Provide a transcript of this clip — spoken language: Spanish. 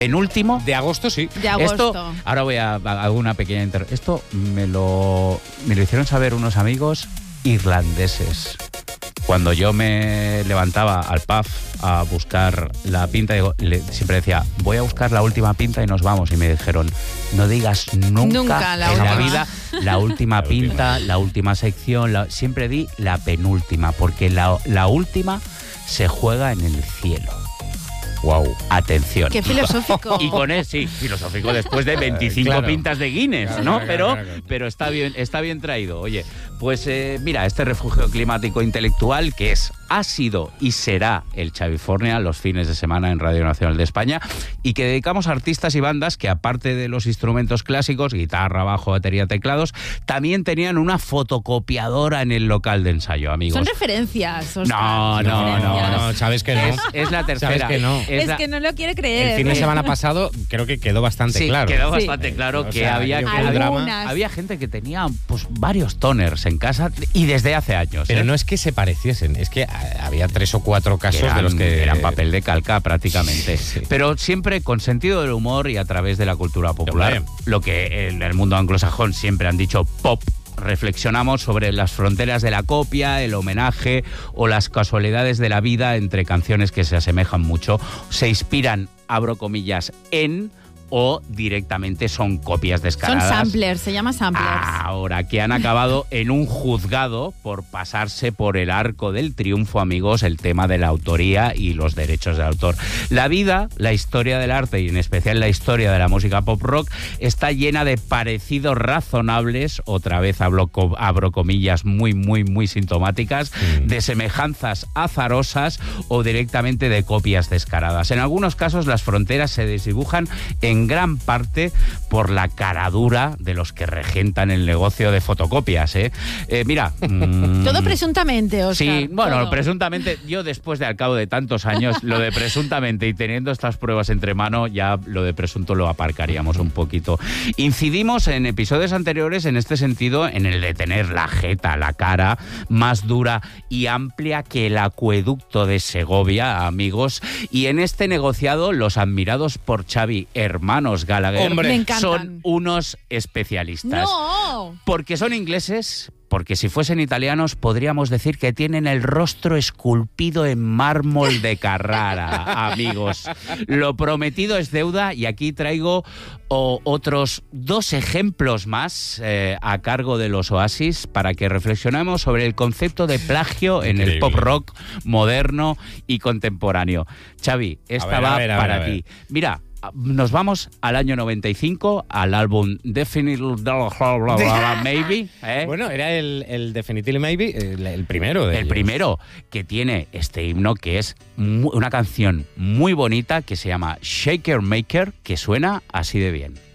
penúltimo de agosto, sí. De agosto. Esto, ahora voy a hago una pequeña esto me lo hicieron saber unos amigos irlandeses. Cuando yo me levantaba al pub a buscar la pinta, siempre decía, voy a buscar la última pinta y nos vamos. Y me dijeron, no digas nunca la en la última. vida la última pinta, la última sección. Siempre di la penúltima, porque la última se juega en el cielo. Wow, atención. Qué filosófico. Y con él, sí, filosófico después de 25 Claro. pintas de Guinness, Claro, ¿no? claro. Pero está bien traído. Oye, pues mira, este refugio climático intelectual que ha sido y será el Chavifornia los fines de semana en Radio Nacional de España, y que dedicamos a artistas y bandas que, aparte de los instrumentos clásicos, guitarra, bajo, batería, teclados, también tenían una fotocopiadora en el local de ensayo, amigos. Son referencias, Óscar. No, sabes que no. Es la tercera. Sabes que no. Es que no lo quiere creer. El fin de semana pasado creo que quedó bastante Sí, claro. quedó bastante claro O que sea, había yo que creo que el drama- Algunas. había gente que tenía pues varios toners en casa y desde hace años. Pero no es que se pareciesen, es que había 3 o 4 casos de los que eran papel de calca prácticamente. Sí. Pero siempre con sentido del humor y a través de la cultura popular. Hombre. Lo que en el mundo anglosajón siempre han dicho pop. Reflexionamos sobre las fronteras de la copia, el homenaje o las casualidades de la vida entre canciones que se asemejan mucho, se inspiran, abro comillas, en, o directamente son copias Son descaradas. samplers, se llama samplers. Ahora, que han acabado en un juzgado por pasarse por el arco del triunfo, amigos, el tema de la autoría y los derechos de autor. La vida, la historia del arte y en especial la historia de la música pop rock está llena de parecidos razonables, otra vez abro comillas muy, muy, muy sintomáticas, de semejanzas azarosas o directamente de copias descaradas. En algunos casos las fronteras se desdibujan en gran parte por la caradura de los que regentan el negocio de fotocopias, ¿eh? Mira... Todo presuntamente, Óscar. Sí, bueno, todo. presuntamente, yo después de al cabo de tantos años, lo de presuntamente y teniendo estas pruebas entre mano, ya lo de presunto lo aparcaríamos un poquito. Incidimos en episodios anteriores en este sentido, en el de tener la jeta, la cara más dura y amplia que el acueducto de Segovia, amigos, y en este negociado los admirados por Xavi hermanos Gallagher Hombre, me encantan. son unos especialistas. ¡No! Porque son ingleses, porque si fuesen italianos podríamos decir que tienen el rostro esculpido en mármol de Carrara, amigos. Lo prometido es deuda y aquí traigo otros 2 ejemplos más a cargo de los Oasis para que reflexionemos sobre el concepto de plagio en el pop rock moderno y contemporáneo. Xavi, esta va para ti. Mira, nos vamos al año 95, al álbum Definitely Maybe. Bueno, era el Definitely Maybe, el primero de El ellos. primero, que tiene este himno que es una canción muy bonita que se llama Shaker Maker, que suena así de bien.